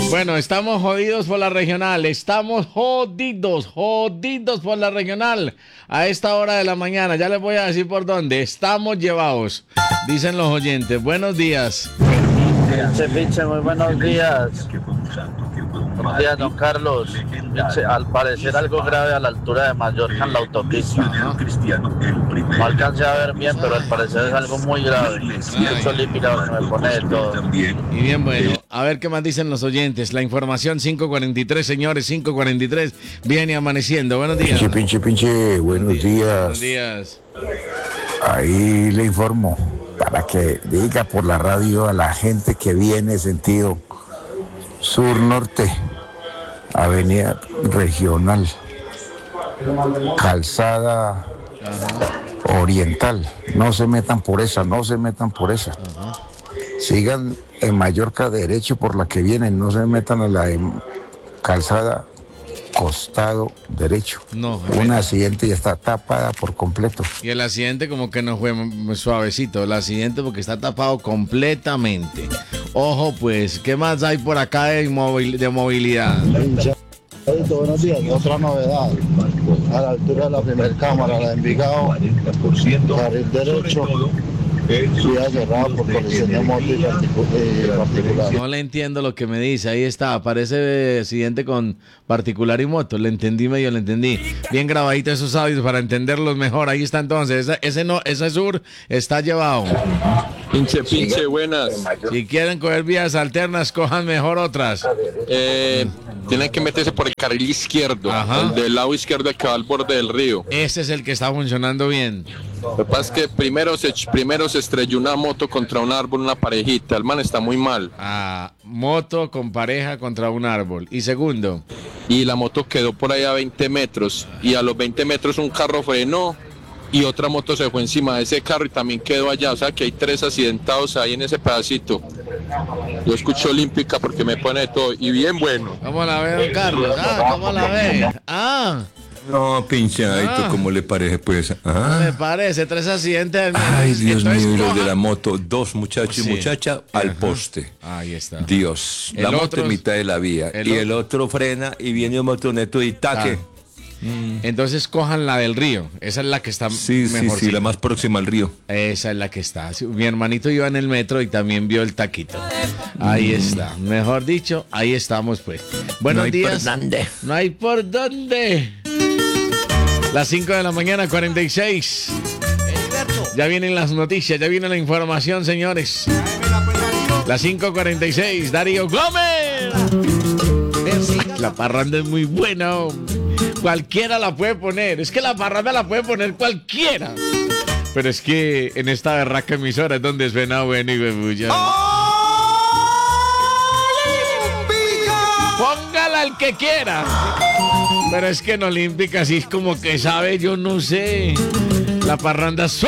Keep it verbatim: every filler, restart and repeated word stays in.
Bueno, estamos jodidos por la regional. Estamos jodidos, jodidos por la regional. A esta hora de la mañana, ya les voy a decir por dónde. Estamos llevados, dicen los oyentes. Buenos días. Pinche, pinche, muy buenos días. Buenos días, don Carlos. Pinche, al parecer algo grave a la altura de Mallorca en la autopista. No alcancé a ver bien, pero al parecer es algo muy grave. Mucho lípido que me pone de todo. Y bien, bueno, a ver qué más dicen los oyentes. La información cinco cuarenta y tres, señores, cinco cuarenta y tres. Viene amaneciendo. Buenos días. Pinche, pinche, pinche, buenos días. Buenos días. Ahí le informo para que diga por la radio a la gente que viene sentido sur-norte, avenida regional, calzada Ajá. oriental. No se metan por esa, no se metan por esa. Ajá. Sigan en Mallorca derecho por la que vienen, no se metan a la calzada costado derecho. No, un accidente y está tapada por completo. Y el accidente como que no fue suavecito, el accidente porque está tapado completamente. Ojo pues, ¿qué más hay por acá de, movilidad? De movilidad? Buenos días, otra novedad. A la altura de la primera cámara, la de Envigado, carril derecho. Ciudad cerrada por colisión de moto y particular. No le entiendo lo que me dice. Ahí está, aparece accidente con particular y moto. Le entendí medio, le entendí. Bien grabadito esos audios para entenderlos mejor. Ahí está entonces. Ese, ese no, ese sur está llevado. Pinche, pinche, buenas. Si quieren coger vías alternas, cojan mejor otras. Eh, tienen que meterse por el carril izquierdo. Ajá. El del lado izquierdo que va al borde del río. Ese es el que está funcionando bien. Lo que pasa es que primero se, primero se estrelló una moto contra un árbol, una parejita. El man está muy mal. Ah, moto con pareja contra un árbol. Y segundo. Y la moto quedó por ahí a veinte metros. Y a los veinte metros un carro frenó. Y otra moto se fue encima de ese carro y también quedó allá. O sea que hay tres accidentados ahí en ese pedacito. Yo escucho Olímpica porque me pone todo. Y bien bueno. ¿Cómo la ve, don Carlos? Ah, ¿cómo la ve? Ah. No, pinchadito, ah. ¿Cómo le parece, pues? Ah. Me parece, tres accidentes. Ay, Dios Entonces, mío, los de la moto, dos muchachos sí. y muchacha al Ajá. poste. Ahí está. Dios, el la otro, moto en mitad de la vía. El y otro. el otro frena y viene un motoneto y taque. Ah. Mm. Entonces cojan la del río. Esa es la que está sí, mejor. Sí, sí, la más próxima al río. Esa es la que está. Mi hermanito iba en el metro y también vio el taquito. Ahí mm. está. Mejor dicho, ahí estamos pues. Buenos no hay días. Por dónde. No hay por dónde. Las cinco de la mañana, cuarenta y seis. Ya vienen las noticias, ya viene la información, señores. Las cinco cuarenta y seis, Darío Gómez. La parranda es muy buena. Cualquiera la puede poner. Es que la parranda la puede poner cualquiera. Pero es que en esta berraca emisora es donde suena bueno y bebulla. Póngala el que quiera. Pero es que en Olímpica así es como que sabe, yo no sé. La parranda